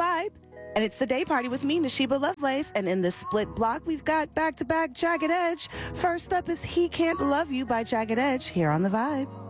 Vibe. And it's the day party with me, Nashiba Lovelace. And in this split block, we've got back-to-back Jagged Edge. First up is He Can't Love You by Jagged Edge here on The Vibe.